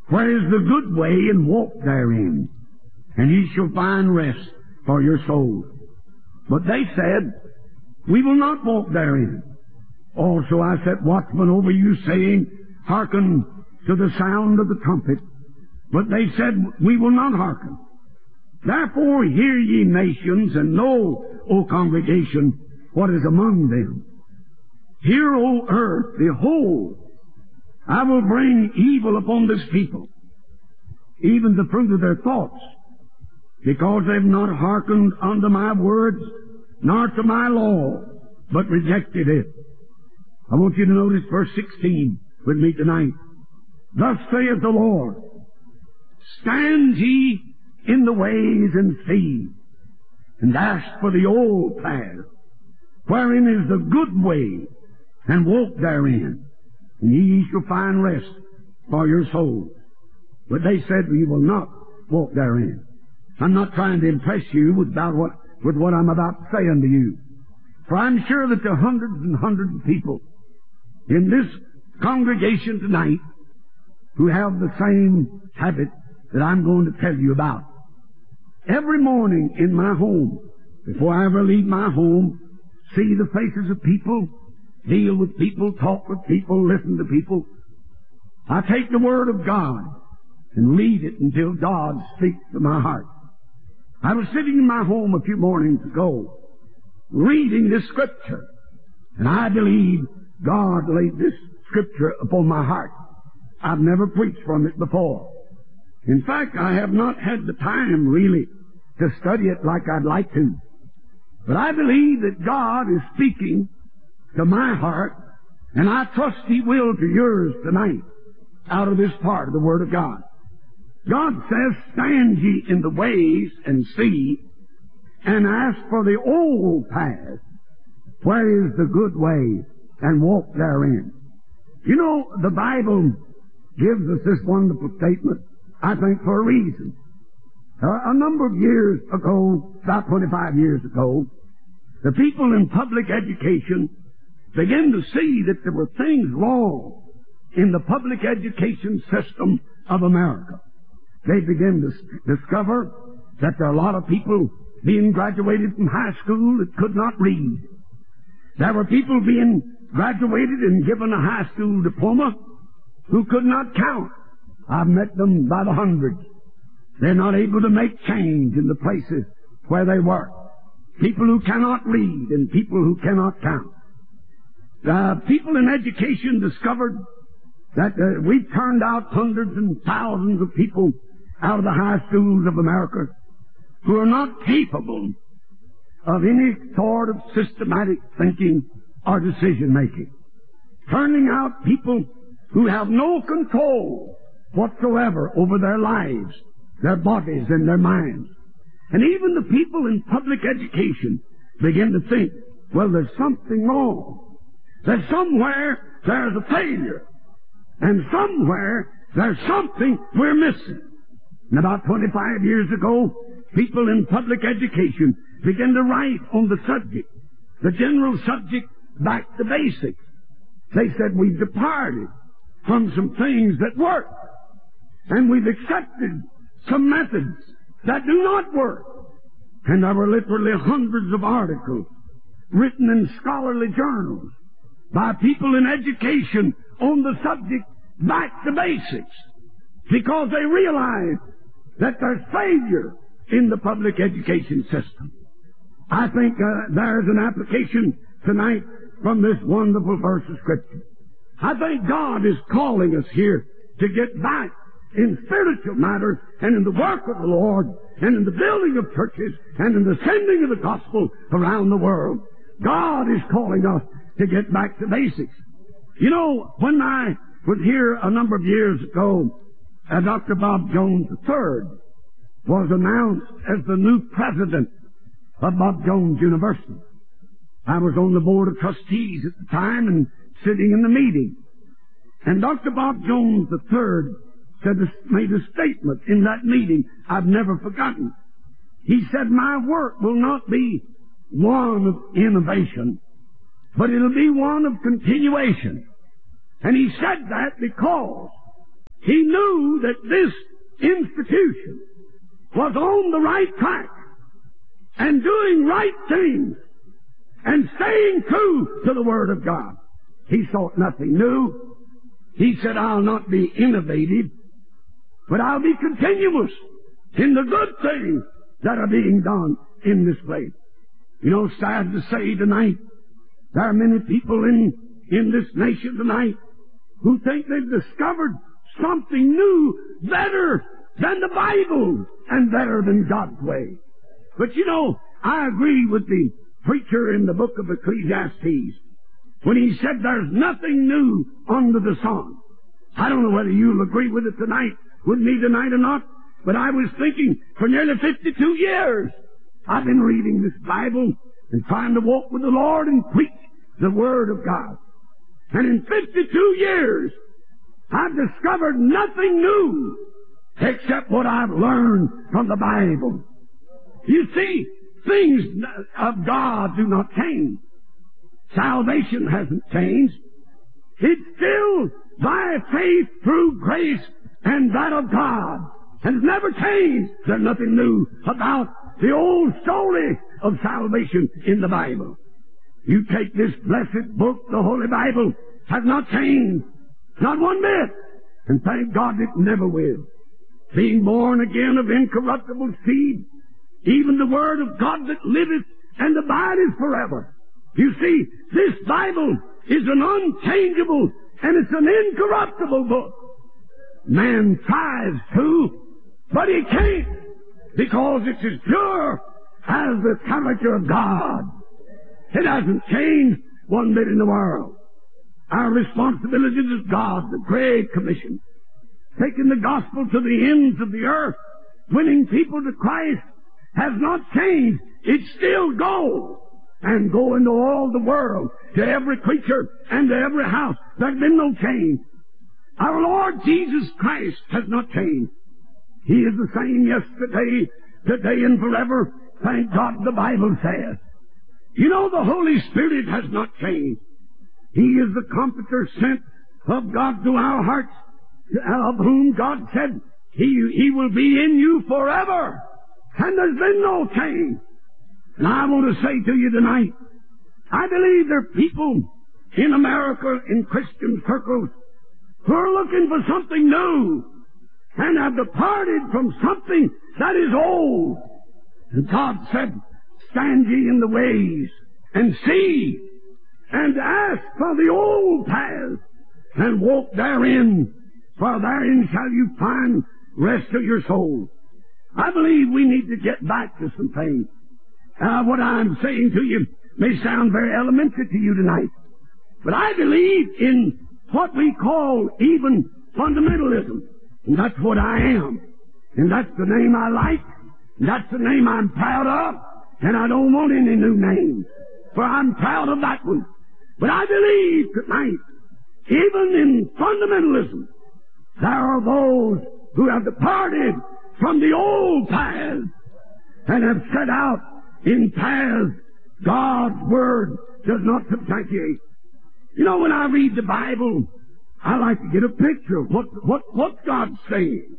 where is the good way, and walk therein, and ye shall find rest for your souls. But they said, we will not walk therein. Also I set watchmen over you, saying, hearken to the sound of the trumpet. But they said, we will not hearken. Therefore hear ye nations, and know, O congregation, what is among them. Hear, O earth, behold, I will bring evil upon this people, even the fruit of their thoughts, because they have not hearkened unto my words, nor to my law, but rejected it. I want you to notice verse 16 with me tonight. Thus saith the Lord, stand ye in the ways and see, and ask for the old path, wherein is the good way, and walk therein, and ye shall find rest for your souls. But they said, we will not walk therein. I'm not trying to impress you with what I'm about to say unto you. For I'm sure that there are hundreds and hundreds of people in this congregation tonight who have the same habit that I'm going to tell you about. Every morning in my home, before I ever leave my home, see the faces of people, deal with people, talk with people, listen to people, I take the Word of God and read it until God speaks to my heart. I was sitting in my home a few mornings ago, reading this Scripture, and I believe God laid this Scripture upon my heart. I've never preached from it before. In fact, I have not had the time, really, to study it like I'd like to. But I believe that God is speaking to my heart, and I trust He will to yours tonight, out of this part of the Word of God. God says, stand ye in the ways and see, and ask for the old path, where is the good way, and walk therein. You know, the Bible gives us this wonderful statement, I think, for a reason. A number of years ago, about 25 years ago, the people in public education began to see that there were things wrong in the public education system of America. They began to discover that there are a lot of people being graduated from high school that could not read. There were people being graduated and given a high school diploma who could not count. I've met them by the hundreds. They're not able to make change in the places where they work. People who cannot read and people who cannot count. People in education discovered that we've turned out hundreds and thousands of people out of the high schools of America who are not capable of any sort of systematic thinking or decision-making. Turning out people who have no control whatsoever over their lives, their bodies, and their minds. And even the people in public education begin to think, well, there's something wrong. That somewhere there's a failure. And somewhere there's something we're missing. And about 25 years ago, people in public education began to write on the subject, the general subject, back to basics. They said we've departed from some things that work, and we've accepted some methods that do not work. And there were literally hundreds of articles written in scholarly journals by people in education on the subject back to basics, because they realized that there's failure in the public education system. I think there's an application tonight from this wonderful verse of Scripture. I think God is calling us here to get back in spiritual matters and in the work of the Lord and in the building of churches and in the sending of the gospel around the world. God is calling us to get back to basics. You know, when I was here a number of years ago, Dr. Bob Jones III was announced as the new president of Bob Jones University. I was on the board of trustees at the time and sitting in the meeting. And Dr. Bob Jones III made a statement in that meeting I've never forgotten. He said, my work will not be one of innovation, but it'll be one of continuation. And he said that because he knew that this institution was on the right track and doing right things and staying true to the Word of God. He sought nothing new. He said, I'll not be innovative, but I'll be continuous in the good things that are being done in this place. You know, sad to say tonight, there are many people in this nation tonight who think they've discovered something new, better than the Bible and better than God's way. But you know, I agree with the preacher in the book of Ecclesiastes when he said there's nothing new under the sun. I don't know whether you'll agree with it tonight, with me tonight or not, but I was thinking for nearly 52 years I've been reading this Bible and trying to walk with the Lord and preach the Word of God. And in 52 years, I've discovered nothing new except what I've learned from the Bible. You see, things of God do not change. Salvation hasn't changed. It's still by faith through grace and that of God. And it's never changed. There's nothing new about the old story of salvation in the Bible. You take this blessed book, the Holy Bible, has not changed. Not one bit. And thank God it never will. Being born again of incorruptible seed, even the Word of God that liveth and abideth forever. You see, this Bible is an unchangeable and it's an incorruptible book. Man tries to, but he can't, because it's as pure as the character of God. It hasn't changed one bit in the world. Our responsibility is God, the Great Commission, taking the gospel to the ends of the earth, winning people to Christ, has not changed. It still goes. And go into all the world, to every creature and to every house. There's been no change. Our Lord Jesus Christ has not changed. He is the same yesterday, today, and forever. Thank God the Bible says. You know, the Holy Spirit has not changed. He is the Comforter sent of God to our hearts, of whom God said, He will be in you forever. And there's been no change. And I want to say to you tonight, I believe there are people in America, in Christian circles, who are looking for something new and have departed from something that is old. And God said, stand ye in the ways and see and ask for the old paths and walk therein, for therein shall you find rest of your soul. I believe we need to get back to some things. What I'm saying to you may sound very elementary to you tonight, but I believe in what we call even fundamentalism, and that's what I am, and that's the name I like, and that's the name I'm proud of, and I don't want any new names, for I'm proud of that one. But I believe tonight, even in fundamentalism, there are those who have departed from the old paths and have set out in paths God's Word does not substantiate. You know, when I read the Bible, I like to get a picture of what God's saying.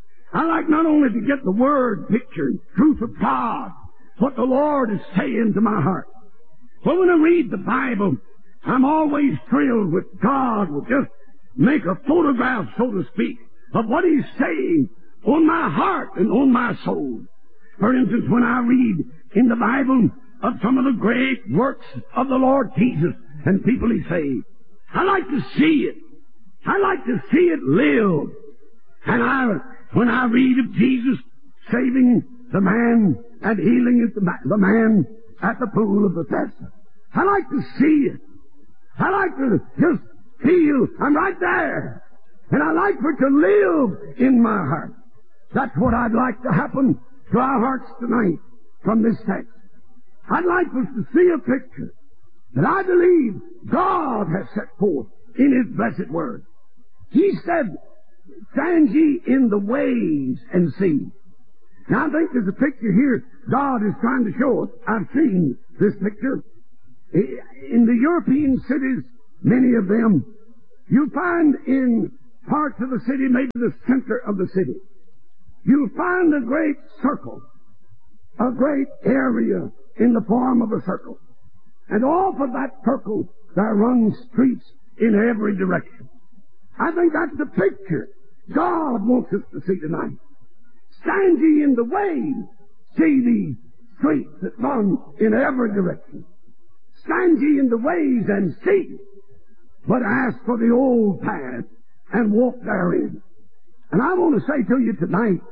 I like not only to get the Word picture, truth of God, what the Lord is saying to my heart. But when I read the Bible, I'm always thrilled with God will just make a photograph, so to speak, of what He's saying on my heart and on my soul. For instance, when I read in the Bible of some of the great works of the Lord Jesus and people He saved, I like to see it. I like to see it live. And when I read of Jesus saving the man and healing the man at the pool of Bethesda, I like to see it. I like to just feel I'm right there. And I like for it to live in my heart. That's what I'd like to happen to our hearts tonight from this text. I'd like us to see a picture that I believe God has set forth in His blessed Word. He said, stand ye in the ways and see. Now I think there's a picture here God is trying to show us. I've seen this picture. In the European cities, many of them, you find in parts of the city, maybe the center of the city, you'll find a great circle, a great area in the form of a circle. And off of that circle there run streets in every direction. I think that's the picture God wants us to see tonight. Stand ye in the way, see these streets that run in every direction. Stand ye in the ways and see, but ask for the old path and walk therein. And I want to say to you tonight,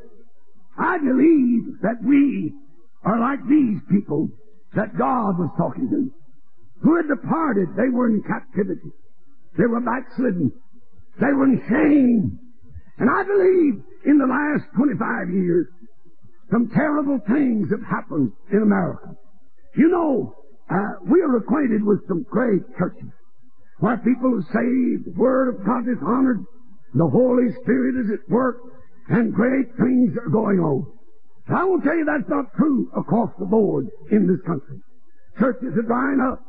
I believe that we are like these people that God was talking to, who had departed. They were in captivity. They were backslidden. They were in shame. And I believe in the last 25 years, some terrible things have happened in America. You know, we are acquainted with some great churches where people are saved, the Word of God is honored, the Holy Spirit is at work, and great things are going on. And I will tell you that's not true across the board in this country. Churches are drying up.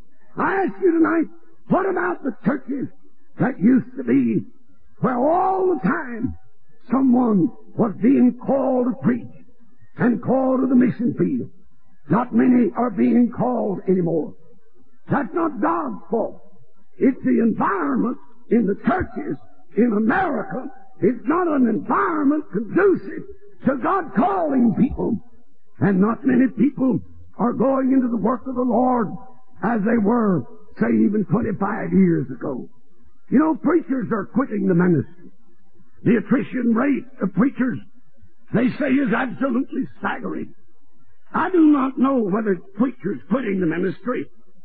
I ask you tonight, what about the churches that used to be where all the time someone was being called to preach and called to the mission field? Not many are being called anymore. That's not God's fault. It's the environment in the churches in America. It's not an environment conducive to God calling people. And not many people are going into the work of the Lord as they were, say, even 25 years ago. You know, preachers are quitting the ministry. The attrition rate of preachers, they say, is absolutely staggering. I do not know whether it's preachers quitting the ministry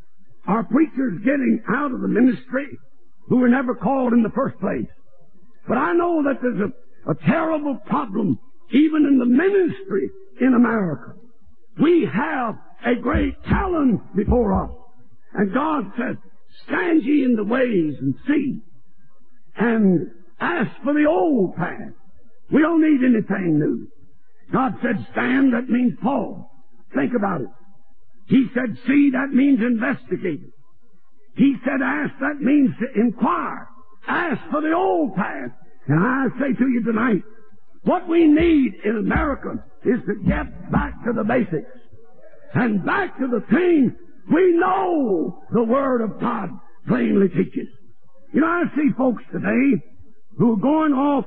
or preachers getting out of the ministry who were never called in the first place. But I know that there's a terrible problem even in the ministry in America. We have a great challenge before us. And God says, stand ye in the ways and see, and ask for the old path. We don't need anything new. God said stand, that means pause. Think about it. He said see, that means investigate. He said ask, that means to inquire. Ask for the old path. And I say to you tonight, what we need in America is to get back to the basics and back to the things we know the Word of God plainly teaches. You know, I see folks today who are going off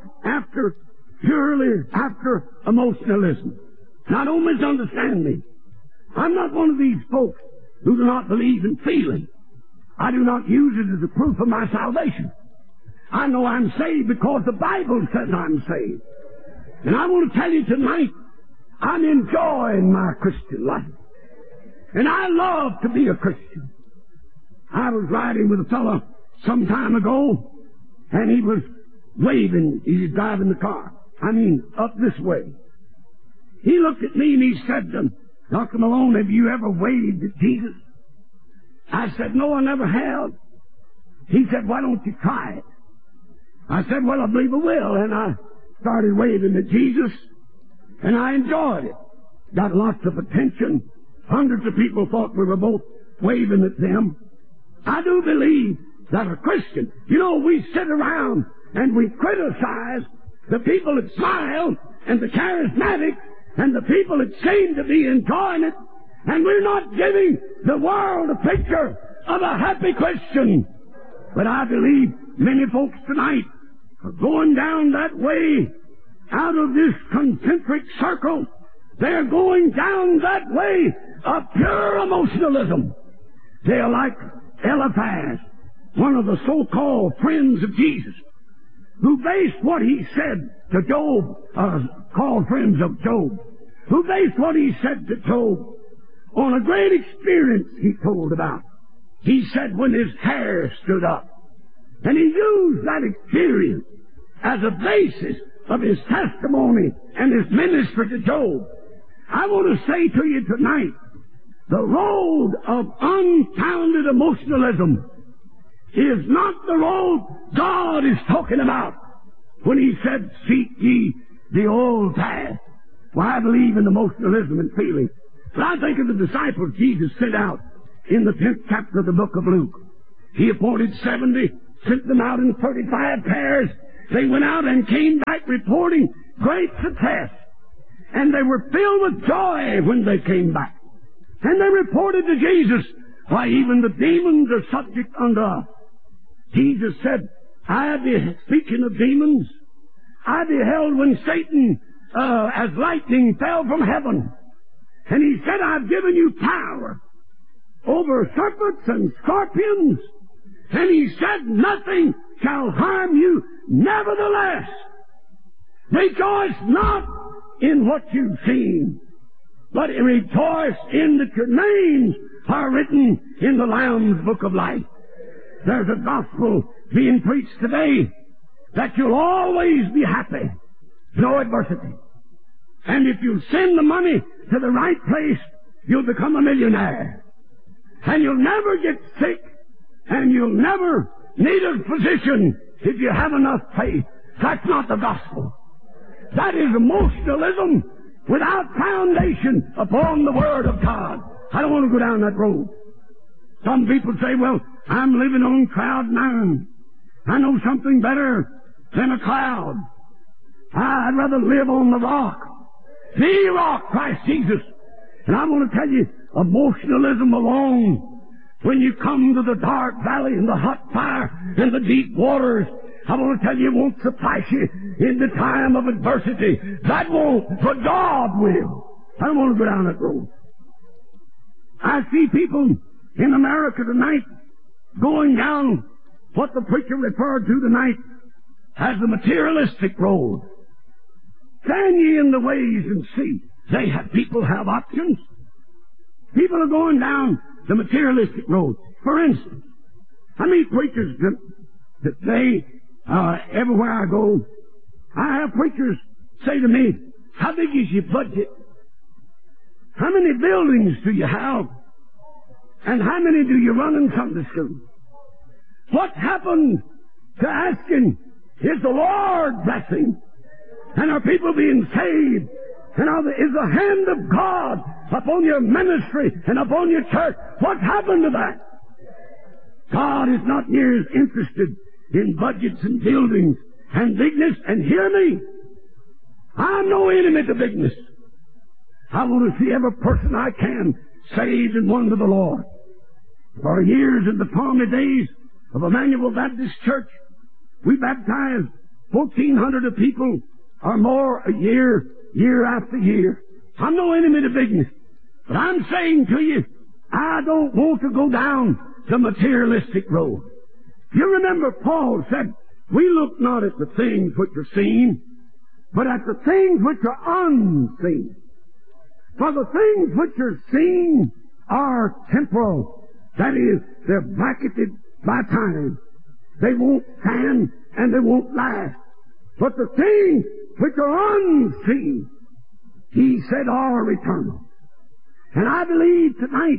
purely after emotionalism. Now, don't misunderstand me. I'm not one of these folks who do not believe in feeling. I do not use it as a proof of my salvation. I know I'm saved because the Bible says I'm saved. And I want to tell you tonight, I'm enjoying my Christian life. And I love to be a Christian. I was riding with a fellow some time ago, and he was waving. He was driving the car. Up this way. He looked at me and he said, Dr. Malone, have you ever waved at Jesus? I said, no, I never have. He said, why don't you try it? I said, well, I believe I will. And I started waving at Jesus, and I enjoyed it. Got lots of attention. Hundreds of people thought we were both waving at them. I do believe that a Christian, you know, we sit around and we criticize the people that smile and the charismatic and the people that seem to be enjoying it, and we're not giving the world a picture of a happy Christian. But I believe many folks tonight are going down that way out of this concentric circle. They're going down that way of pure emotionalism. They're like Eliphaz, one of the so-called friends of Jesus, who based what he said to Job, called friends of Job, who based what he said to Job on a great experience he told about. He said when his hair stood up, and he used that experience as a basis of his testimony and his ministry to Job. I want to say to you tonight, the road of unfounded emotionalism is not the road God is talking about when He said, seek ye the old path. Well, I believe in emotionalism and feeling. But I think of the disciples Jesus sent out in the 10th chapter of the book of Luke. He appointed 70, sent them out in 35 pairs, They went out and came back reporting great success. And they were filled with joy when they came back. And they reported to Jesus, why, even the demons are subject unto us. Jesus said, speaking of demons, I beheld when Satan, as lightning, fell from heaven. And he said, I've given you power over serpents and scorpions. And he said, nothing shall harm you. Nevertheless, rejoice not in what you've seen, but rejoice in that your names are written in the Lamb's Book of Life. There's a gospel being preached today that you'll always be happy, no adversity. And if you send the money to the right place, you'll become a millionaire. And you'll never get sick, and you'll never need a physician if you have enough faith. That's not the gospel. That is emotionalism without foundation upon the Word of God. I don't want to go down that road. Some people say, well, I'm living on cloud nine. I know something better than a cloud. I'd rather live on the rock. The rock, Christ Jesus. And I want to tell you, emotionalism alone, when you come to the dark valley and the hot fire and the deep waters, I want to tell you, it won't suffice you in the time of adversity. That won't, but God will. I don't want to go down that road. I see people in America tonight going down what the preacher referred to tonight as the materialistic road. Stand ye in the ways and see. People have options. People are going down the materialistic road. For instance, I meet preachers that they, everywhere I go, I have preachers say to me, how big is your budget? How many buildings do you have? And how many do you run in Sunday school? What happened to asking, is the Lord blessing? And are people being saved? And is the hand of God upon your ministry and upon your church? What happened to that? God is not near as interested in budgets and buildings and bigness. And hear me, I'm no enemy to bigness. I want to see every person I can saved and won to the Lord. For years in the palmy days of Emmanuel Baptist Church, we baptized 1,400 people or more a year, year after year. I'm no enemy to bigness. But I'm saying to you, I don't want to go down the materialistic road. You remember Paul said, we look not at the things which are seen, but at the things which are unseen. For the things which are seen are temporal. That is, they're bracketed by time. They won't stand and they won't last. But the things which are unseen, he said, are eternal. And I believe tonight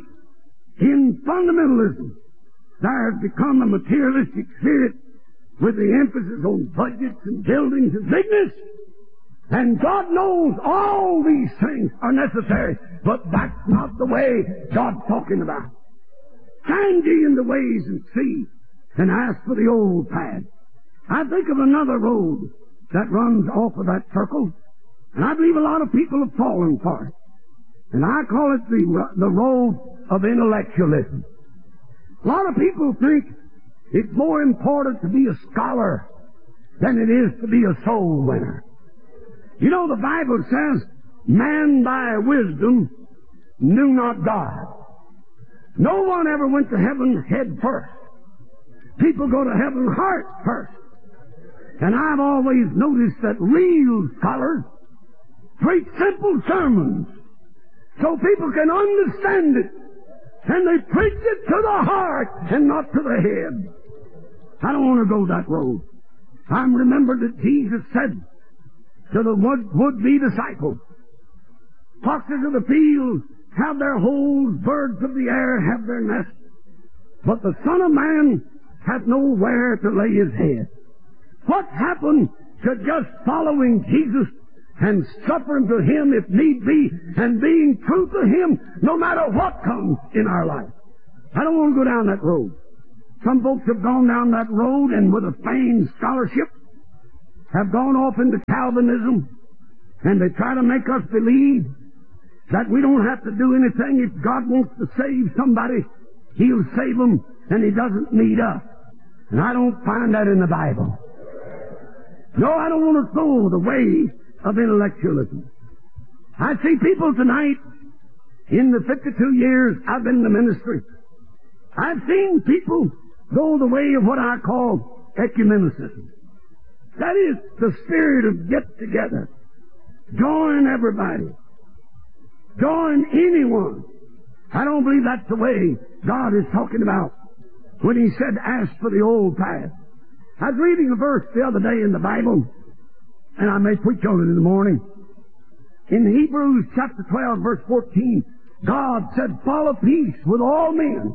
in fundamentalism, there has become a materialistic spirit with the emphasis on budgets and buildings and bigness. And God knows all these things are necessary, but that's not the way God's talking about. Stand ye in the ways and see, and ask for the old path. I think of another road that runs off of that circle, and I believe a lot of people have fallen for it. And I call it the road of intellectualism. A lot of people think it's more important to be a scholar than it is to be a soul winner. You know, the Bible says, man by wisdom knew not God. No one ever went to heaven head first. People go to heaven heart first. And I've always noticed that real scholars preach simple sermons so people can understand it. And they preach it to the heart and not to the head. I don't want to go that road. I'm remembered that Jesus said to the would-be disciples, foxes of the field have their holes, birds of the air have their nests, but the Son of Man hath nowhere to lay his head. What happened to just following Jesus and suffering to Him if need be and being true to Him no matter what comes in our life? I don't want to go down that road. Some folks have gone down that road and with a feigned scholarship have gone off into Calvinism, and they try to make us believe that we don't have to do anything. If God wants to save somebody, He'll save them, and He doesn't need us. And I don't find that in the Bible. No, I don't want to go the way of intellectualism. I see people tonight, in the 52 years I've been in the ministry, I've seen people go the way of what I call ecumenicism. That is the spirit of get together. Join everybody. Join anyone. I don't believe that's the way God is talking about when He said, ask for the old path. I was reading a verse the other day in the Bible, and I may preach on it in the morning. In Hebrews chapter 12, verse 14, God said, follow peace with all men,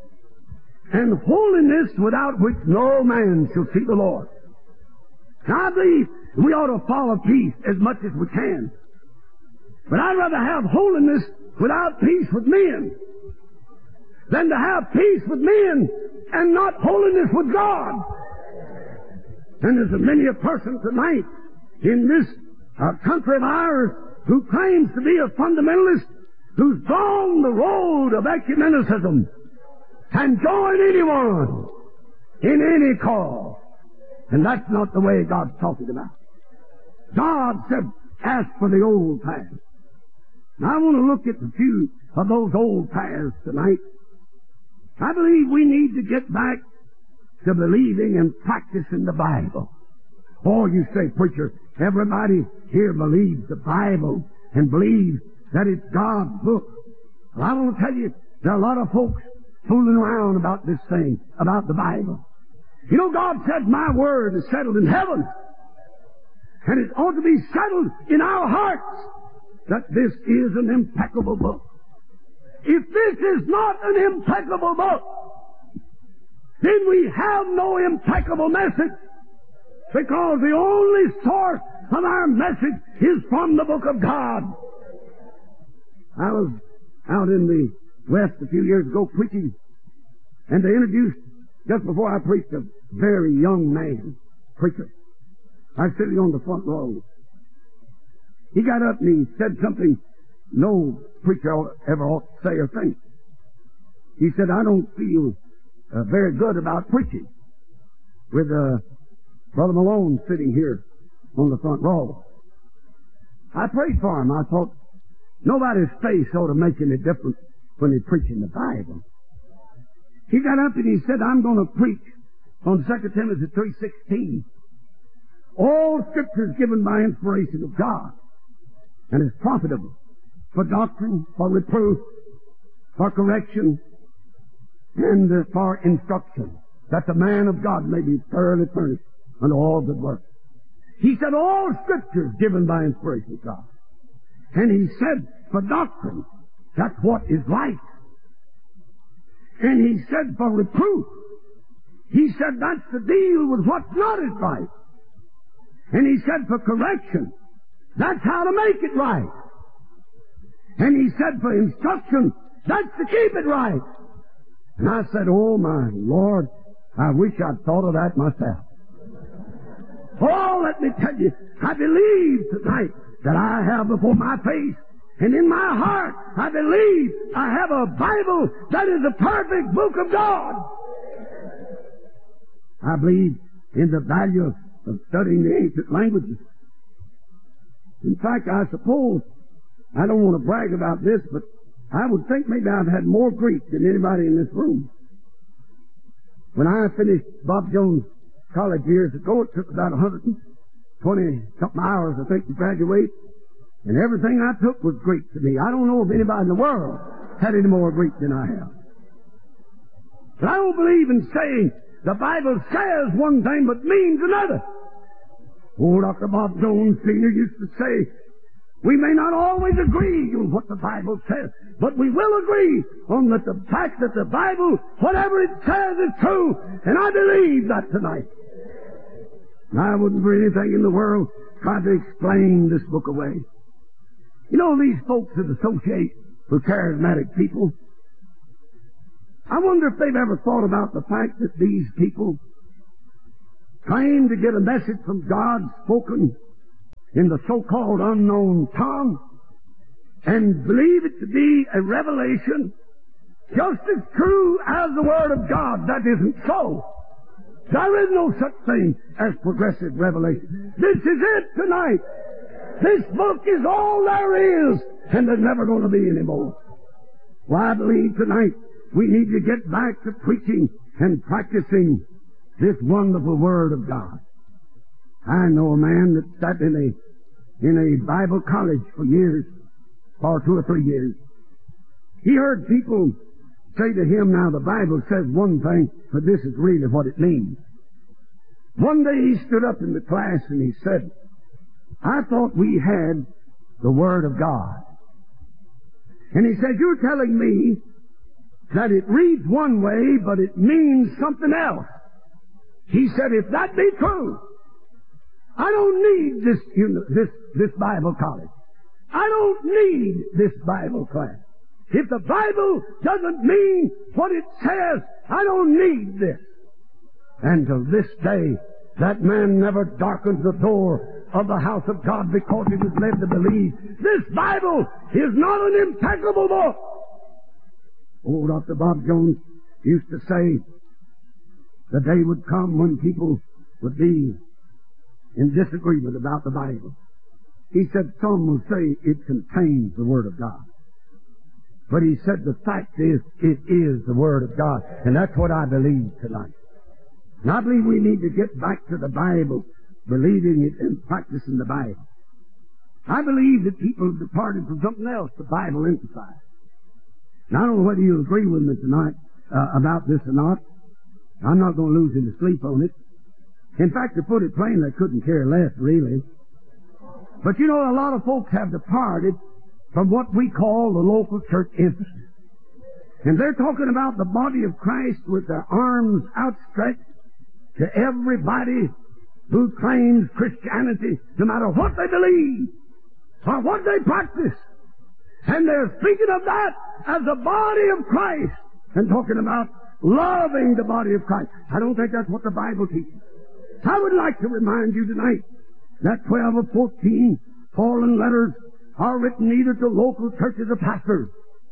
and holiness without which no man shall see the Lord. Now I believe we ought to follow peace as much as we can. But I'd rather have holiness without peace with men than to have peace with men and not holiness with God. And there's many a person tonight in this country of ours who claims to be a fundamentalist, who's gone the road of ecumenicism and join anyone in any cause. And that's not the way God's talking about. God said, ask for the old path. Now I want to look at a few of those old paths tonight. I believe we need to get back to believing and practicing the Bible. Oh, you say, preacher, everybody here believes the Bible and believes that it's God's book. Well, I want to tell you, there are a lot of folks fooling around about this thing, about the Bible. You know, God said, my word is settled in heaven. And it ought to be settled in our hearts that this is an impeccable book. If this is not an impeccable book, then we have no impeccable message, because the only source of our message is from the book of God. I was out in the West a few years ago preaching, and they introduced, just before I preached, a very young man, preacher. I was sitting on the front row. He got up and he said something no preacher ever ought to say or think. He said, I don't feel very good about preaching with Brother Malone sitting here on the front row. I prayed for him. I thought, nobody's face ought to make any difference when they're preaching the Bible. He got up and he said, I'm going to preach on 2 Timothy 3:16. All Scripture is given by inspiration of God and is profitable for doctrine, for reproof, for correction, and for instruction, that the man of God may be thoroughly furnished unto all good works. He said all Scripture is given by inspiration of God. And he said for doctrine, that's what is right. And he said for reproof, he said that's to deal with what's not as right. And he said for correction, that's how to make it right. And he said for instruction, that's to keep it right. And I said, oh my Lord, I wish I'd thought of that myself. Oh, let me tell you, I believe tonight that I have before my face and in my heart, I believe I have a Bible that is the perfect book of God. I believe in the value of studying the ancient languages. In fact, I suppose, I don't want to brag about this, but I would think maybe I've had more Greek than anybody in this room. When I finished Bob Jones College years ago, it took about 120-something hours, I think, to graduate. And everything I took was Greek to me. I don't know if anybody in the world had any more Greek than I have. But I don't believe in saying the Bible says one thing but means another. Old Dr. Bob Jones Sr. used to say, we may not always agree on what the Bible says, but we will agree on the fact that the Bible, whatever it says, is true. And I believe that tonight. I wouldn't for anything in the world try to explain this book away. You know, these folks that associate with charismatic people, I wonder if they've ever thought about the fact that these people claim to get a message from God spoken in the so-called unknown tongue and believe it to be a revelation just as true as the Word of God. That isn't so. There is no such thing as progressive revelation. This is it tonight. This book is all there is, and there's never going to be any more. Well, I believe tonight we need to get back to preaching and practicing this wonderful Word of God. I know a man that sat in a Bible college for years, for 2 or 3 years. He heard people say to him, now the Bible says one thing, but this is really what it means. One day he stood up in the class and he said, I thought we had the Word of God. And he said, you're telling me that it reads one way, but it means something else. He said, if that be true, I don't need this Bible college. I don't need this Bible class. If the Bible doesn't mean what it says, I don't need this. And to this day, that man never darkens the door of the house of God because he was led to believe this Bible is not an impeccable book. Old Dr. Bob Jones used to say the day would come when people would be in disagreement about the Bible. He said some will say it contains the Word of God. But he said the fact is, it is the Word of God. And that's what I believe tonight. And I believe we need to get back to the Bible, believing it and practicing the Bible. I believe that people have departed from something else the Bible emphasized. And I don't know whether you'll agree with me tonight about this or not. I'm not going to lose any sleep on it. In fact, to put it plainly, I couldn't care less, really. But you know, a lot of folks have departed from what we call the local church emphasis. And they're talking about the body of Christ with their arms outstretched to everybody who claims Christianity, no matter what they believe or what they practice. And they're speaking of that as the body of Christ and talking about loving the body of Christ. I don't think that's what the Bible teaches. I would like to remind you tonight that 12 or 14 fallen letters are written either to local churches or pastors.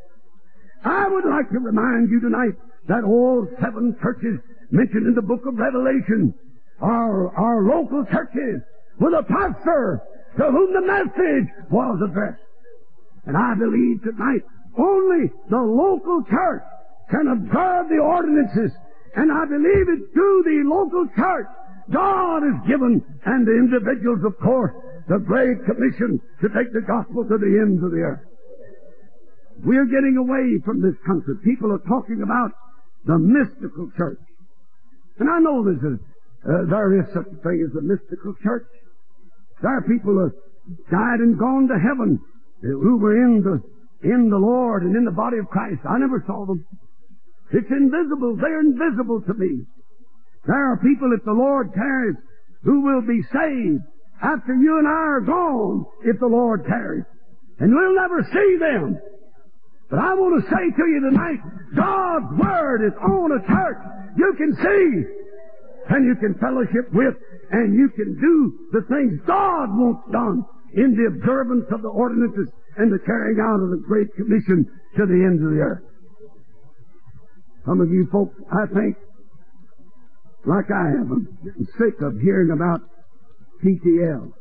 I would like to remind you tonight that all 7 churches mentioned in the book of Revelation are local churches with a pastor to whom the message was addressed. And I believe tonight only the local church can observe the ordinances. And I believe it's through the local church God has given, and the individuals, of course, the great commission to take the gospel to the ends of the earth. We're getting away from this country. People are talking about the mystical church. And I know there is such a thing as the mystical church. There are people who have died and gone to heaven who were in the Lord and in the body of Christ. I never saw them. It's invisible. They're invisible to me. There are people, if the Lord tarries, who will be saved after you and I are gone, if the Lord tarries. And we'll never see them. But I want to say to you tonight, God's Word is on a church you can see, and you can fellowship with, and you can do the things God wants done in the observance of the ordinances and the carrying out of the Great Commission to the ends of the earth. Some of you folks, I think, like I am, I'm getting sick of hearing about TTL.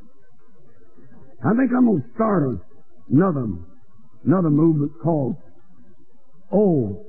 I think I'm going to start another movement called OTL.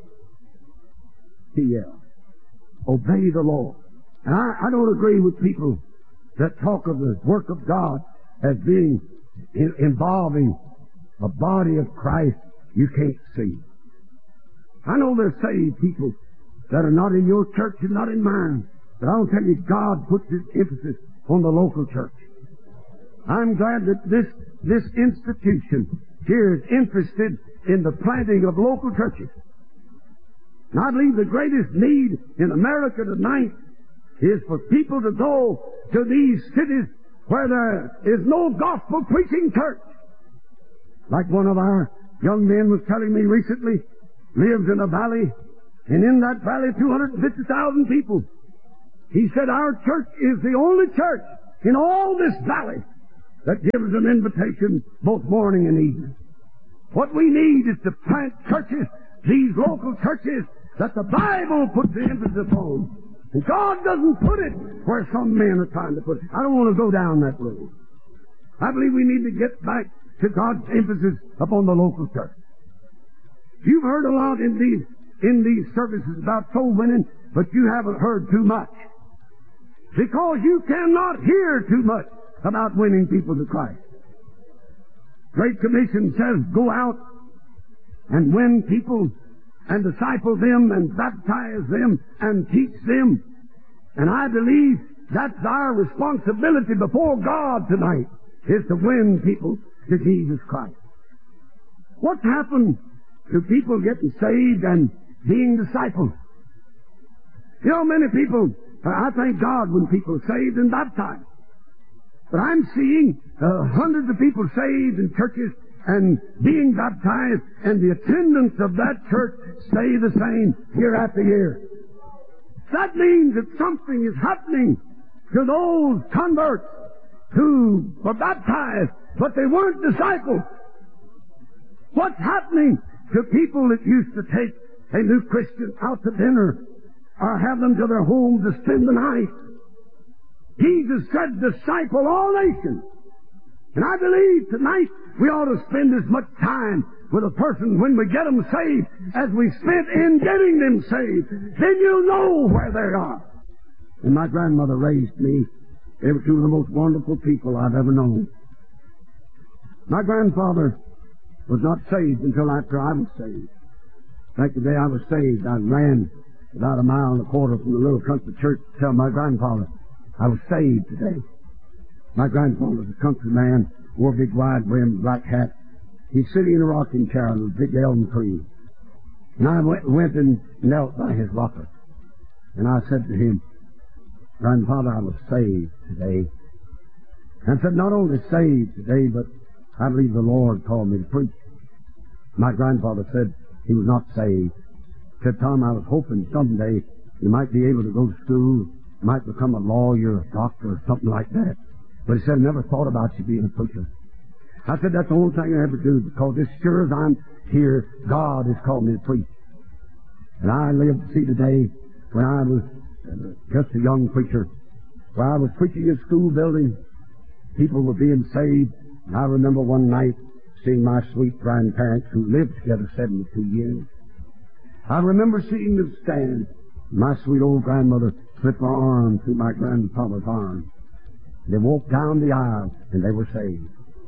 Obey the Lord. And I don't agree with people that talk of the work of God as being involving a body of Christ you can't see. I know there's saved people that are not in your church and not in mine. But I'll tell you, God puts His emphasis on the local church. I'm glad that this institution here is interested in the planting of local churches. And I believe the greatest need in America tonight is for people to go to these cities where there is no gospel preaching church. Like one of our young men was telling me recently, lives in a valley, and in that valley 250,000 people. He said, our church is the only church in all this valley that gives an invitation both morning and evening. What we need is to plant churches, these local churches, that the Bible puts the emphasis on. And God doesn't put it where some men are trying to put it. I don't want to go down that road. I believe we need to get back to God's emphasis upon the local church. You've heard a lot in these services about soul winning, but you haven't heard too much. Because you cannot hear too much about winning people to Christ. Great Commission says, go out and win people and disciple them and baptize them and teach them. And I believe that's our responsibility before God tonight, is to win people to Jesus Christ. What's happened to people getting saved and being discipled? You know, many people, I thank God when people are saved and baptized. But I'm seeing hundreds of people saved in churches and being baptized, and the attendance of that church stay the same year after year. That means that something is happening to those converts who were baptized, but they weren't disciples. What's happening to people that used to take a new Christian out to dinner or have them to their homes to spend the night? Jesus said, disciple all nations. And I believe tonight we ought to spend as much time with a person when we get them saved as we spent in getting them saved. Then you'll know where they are. And my grandmother raised me. They were two of the most wonderful people I've ever known. My grandfather was not saved until after I was saved. In fact, the day I was saved, I ran about a mile and a quarter from the little country church to tell my grandfather I was saved today. My grandfather was a country man, wore a big wide-brimmed black hat. He's sitting in a rocking chair on a big elm tree. And I went and knelt by his rocker. And I said to him, Grandfather, I was saved today. And I said, not only saved today, but I believe the Lord called me to preach. My grandfather said he was not saved. He said, Tom, I was hoping someday you might be able to go to school, might become a lawyer, a doctor, or something like that. But he said, I never thought about you being a preacher. I said, that's the only thing I ever do, because as sure as I'm here, God has called me to preach. And I lived to see the day when I was just a young preacher, where I was preaching in a school building. People were being saved. And I remember one night seeing my sweet grandparents who lived together 72 years. I remember seeing them stand. My sweet old grandmother slipped her arm through my grandfather's arm. They walked down the aisle, and they were saved.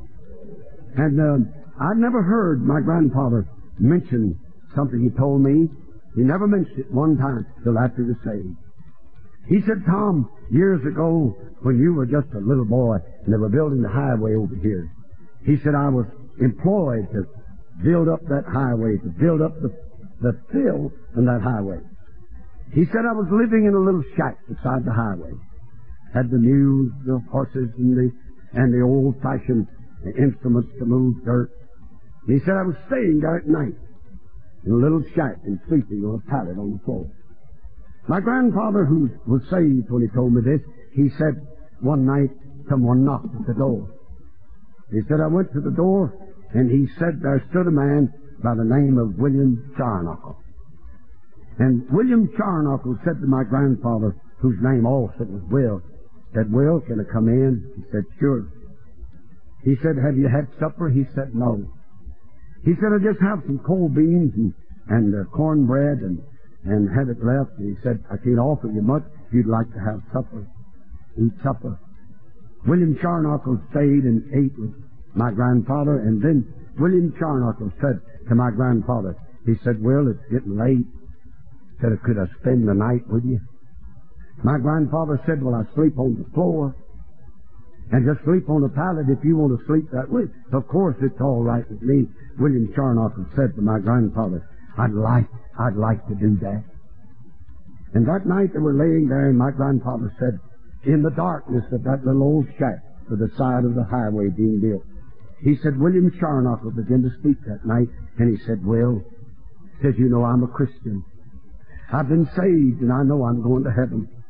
And I'd never heard my grandfather mention something he told me. He never mentioned it one time till after he was saved. He said, Tom, years ago, when you were just a little boy, and they were building the highway over here, he said, I was employed to build up that highway, to build up the fill in that highway. He said, I was living in a little shack beside the highway. Had the mules, the horses, and the old-fashioned instruments to move dirt. He said, I was staying there at night in a little shack and sleeping on a pallet on the floor. My grandfather, who was saved when he told me this, he said one night someone knocked at the door. He said, I went to the door, and he said there stood a man by the name of William Charnockle. And William Charnockle said to my grandfather, whose name also was Will, said, Will, can I come in? He said, sure. He said, have you had supper? He said, no. He said, I just have some cold beans and cornbread and have it left. And he said, I can't offer you much if you'd like to have supper. Eat supper. William Charnockle stayed and ate with my grandfather, and then William Charnockle said to my grandfather, he said, Will, it's getting late. He said, could I spend the night with you? My grandfather said, well, I sleep on the floor and just sleep on the pallet if you want to sleep that way. Of course, it's all right with me. William Charnockle said to my grandfather, I'd like to do that. And that night they were laying there, and my grandfather said, in the darkness of that little old shack to the side of the highway being built, he said, William Charnockle began to speak that night, and he said, Will, says, you know, I'm a Christian. I've been saved, and I know I'm going to heaven.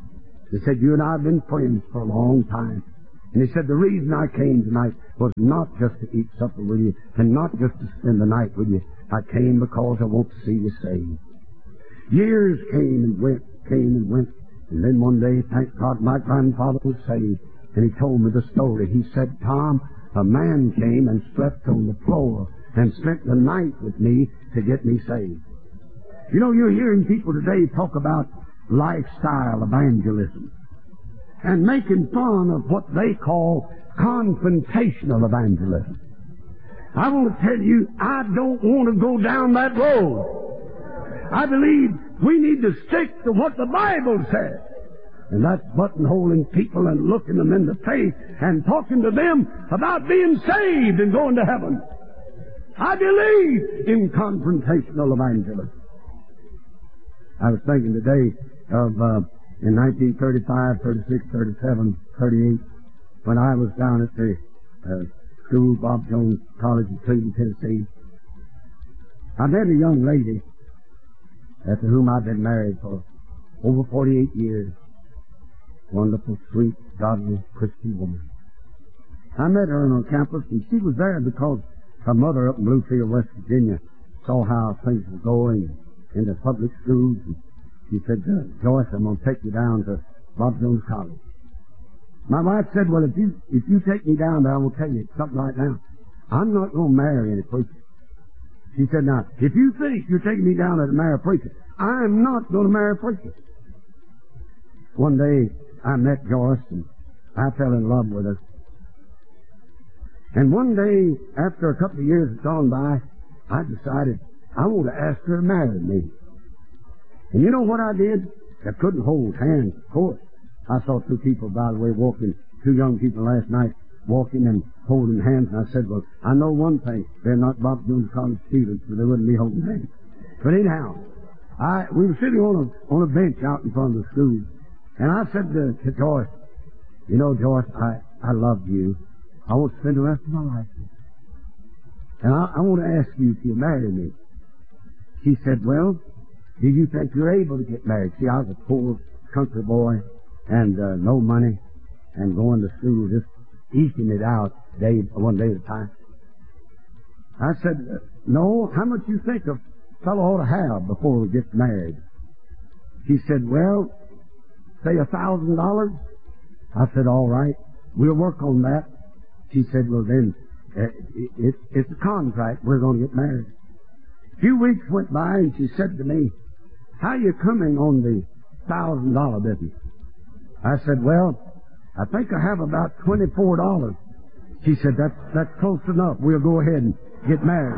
He said, you and I have been friends for a long time. And he said, the reason I came tonight was not just to eat supper with you and not just to spend the night with you. I came because I want to see you saved. Years came and went. And then one day, thank God, my grandfather was saved. And he told me the story. He said, Tom, a man came and slept on the floor and spent the night with me to get me saved. You know, you're hearing people today talk about lifestyle evangelism and making fun of what they call confrontational evangelism. I want to tell you, I don't want to go down that road. I believe we need to stick to what the Bible says. And that's buttonholing people and looking them in the face and talking to them about being saved and going to heaven. I believe in confrontational evangelism. I was thinking today of in 1935, 36, 37, 38, when I was down at the school, Bob Jones College in Cleveland, Tennessee. I met a young lady after whom I've been married for over 48 years. Wonderful, sweet, godly, Christian woman. I met her on campus, and she was there because her mother up in Bluefield, West Virginia, saw how things were going in the public schools. And she said, Joyce, I'm going to take you down to Bob Jones College. My wife said, well, if you take me down there, I will tell you something right now. I'm not going to marry any preacher. She said, now, if you think you're taking me down there to marry a preacher, I'm not going to marry a preacher. One day, I met Joyce, and I fell in love with her. And one day, after a couple of years had gone by, I decided I want to ask her to marry me. And you know what I did? I couldn't hold hands, of course. I saw two people, by the way, two young people last night, walking and holding hands. And I said, well, I know one thing. They're not Bob Jones College students, so they wouldn't be holding hands. But anyhow, we were sitting on a bench out in front of the school. And I said to Joyce, you know, Joyce, I love you. I want to spend the rest of my life with you. And I want to ask you if you'll marry me. She said, well, do you think you're able to get married? See, I was a poor country boy and no money and going to school, just eking it out one day at a time. I said, no, how much you think a fellow ought to have before we get married? She said, well, say $1,000. I said, all right, we'll work on that. She said, well then, it's a contract. We're going to get married. A few weeks went by and she said to me, how are you coming on the $1,000 business? I said, well, I think I have about $24. She said, that's close enough. We'll go ahead and get married.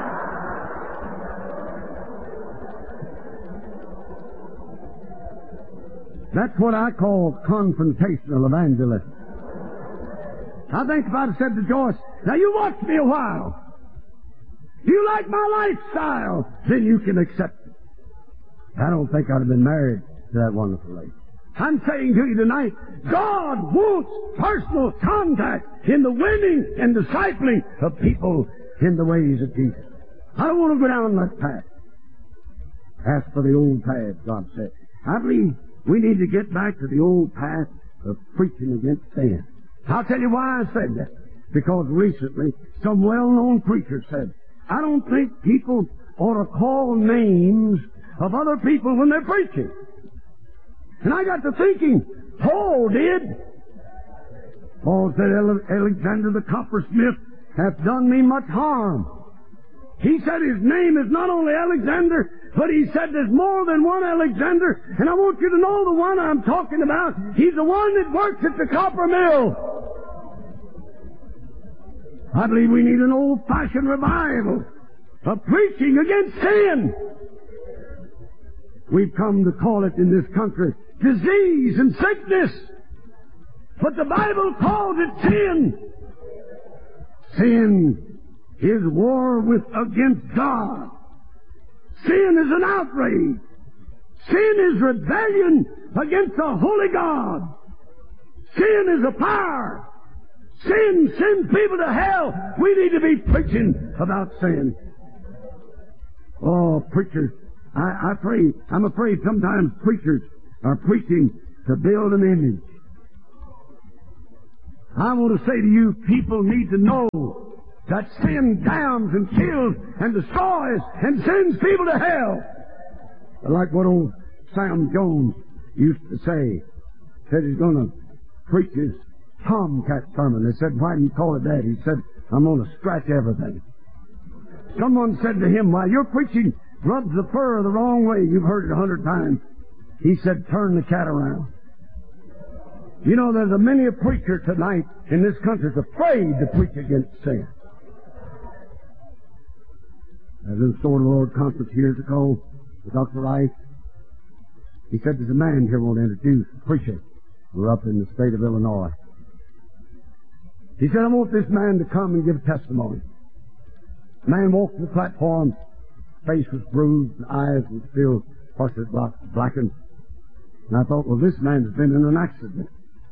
That's what I call confrontational evangelism. I think if I'd have said to Joyce, now you watch me a while. If you like my lifestyle, then you can accept it. I don't think I'd have been married to that wonderful lady. I'm saying to you tonight, God wants personal contact in the winning and discipling of people in the ways of Jesus. I don't want to go down that path. As for the old path, God said, I believe we need to get back to the old path of preaching against sin. I'll tell you why I said that. Because recently, some well-known preacher said, I don't think people ought to call names of other people when they're preaching. And I got to thinking, Paul did. Paul said, Alexander the coppersmith hath done me much harm. He said his name is not only Alexander, but he said there's more than one Alexander, and I want you to know the one I'm talking about. He's the one that works at the copper mill. I believe we need an old-fashioned revival of preaching against sin. We've come to call it in this country disease and sickness. But the Bible calls it sin. Sin is war against God. Sin is an outrage. Sin is rebellion against the holy God. Sin is a power. Sin sends people to hell. We need to be preaching about sin. Oh, preachers, I'm afraid sometimes preachers are preaching to build an image. I want to say to you, people need to know that sin damns and kills and destroys and sends people to hell. Like what old Sam Jones used to say. Said he's going to preach his tomcat sermon. They said, why do you call it that? He said, I'm going to scratch everything. Someone said to him, why, your preaching rubs the fur the wrong way. You've heard it 100 times. He said, turn the cat around. You know, there's many a preacher tonight in this country that's afraid to preach against sin. I was in the Sword of the Lord conference years ago with Dr. Rice. He said, there's a man here I want to introduce, a preacher. We're up in the state of Illinois. He said, I want this man to come and give a testimony. The man walked to the platform, face was bruised, and eyes were still partially blackened. And I thought, well, this man's been in an accident.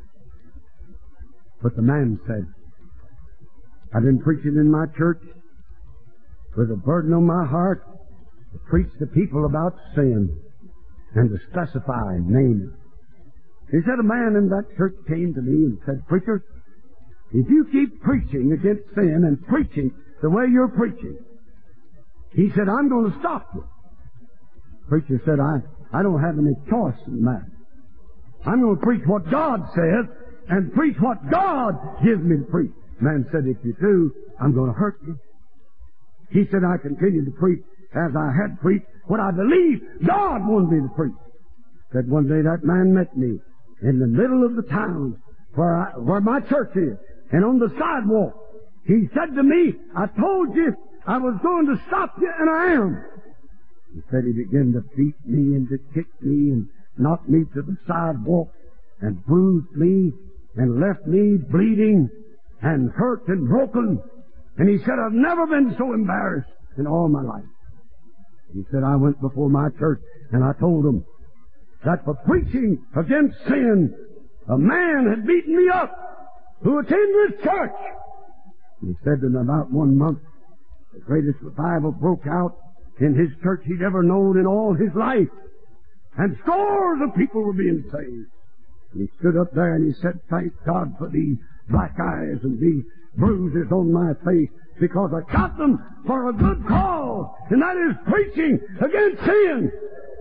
But the man said, I've been preaching in my church with a burden on my heart to preach to people about sin and to specify and name it. He said, a man in that church came to me and said, preacher, if you keep preaching against sin and preaching the way you're preaching, he said, I'm going to stop you. The preacher said, I don't have any choice in the matter. I'm going to preach what God says and preach what God gives me to preach. The man said, if you do, I'm going to hurt you. He said, I continued to preach as I had preached what I believed God wanted me to preach. Said one day that man met me in the middle of the town where my church is, and on the sidewalk. He said to me, I told you I was going to stop you, and I am. He said he began to beat me and to kick me and knock me to the sidewalk and bruised me and left me bleeding and hurt and broken. And he said, I've never been so embarrassed in all my life. He said, I went before my church and I told them that for preaching against sin, a man had beaten me up who attended this church. He said in about 1 month, the greatest revival broke out in his church he'd ever known in all his life. And scores of people were being saved. And he stood up there and he said, thank God for these black eyes and these bruises on my face, because I got them for a good cause, and that is preaching against sin.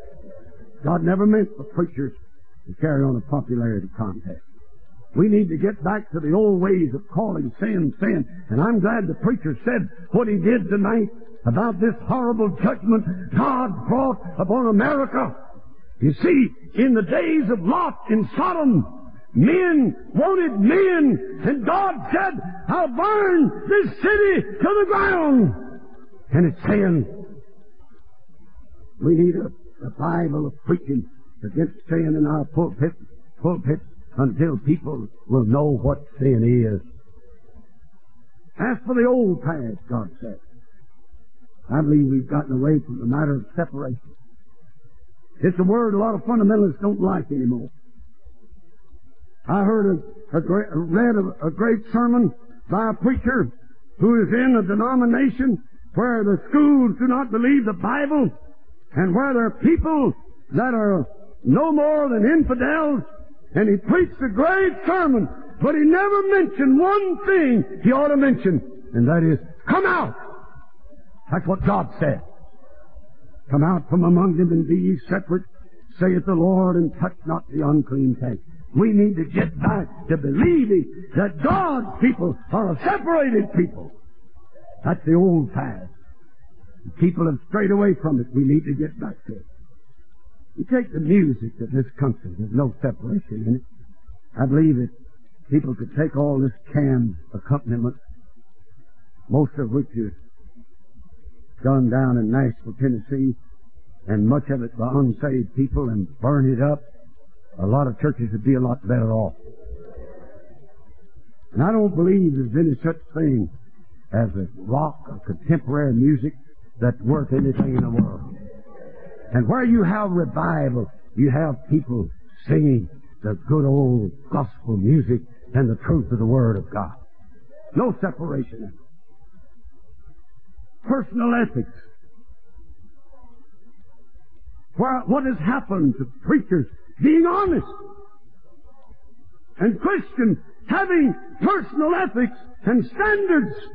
God never meant for preachers to carry on a popularity contest. We need to get back to the old ways of calling sin, sin. And I'm glad the preacher said what he did tonight about this horrible judgment God brought upon America. You see, in the days of Lot in Sodom, men wanted men, and God said, I'll burn this city to the ground. And it's sin. We need a revival of preaching against sin in our pulpit until people will know what sin is. As for the old past, God said, I believe we've gotten away from the matter of separation. It's a word a lot of fundamentalists don't like anymore. I heard read a great sermon by a preacher who is in a denomination where the schools do not believe the Bible, and where there are people that are no more than infidels, and he preached a great sermon, but he never mentioned one thing he ought to mention, and that is, come out! That's what God said. Come out from among them and be ye separate, saith the Lord, and touch not the unclean thing. We need to get back to believing that God's people are a separated people. That's the old path. People have strayed away from it. We need to get back to it. You take the music of this country. There's no separation in it. I believe that people could take all this canned accompaniment, most of which is done down in Nashville, Tennessee, and much of it by unsaved people, and burn it up. A lot of churches would be a lot better off. And I don't believe there's any such thing as a rock or contemporary music that's worth anything in the world. And where you have revival, you have people singing the good old gospel music and the truth of the Word of God. No separation in it. Personal ethics. What has happened to preachers being honest and Christians having personal ethics and standards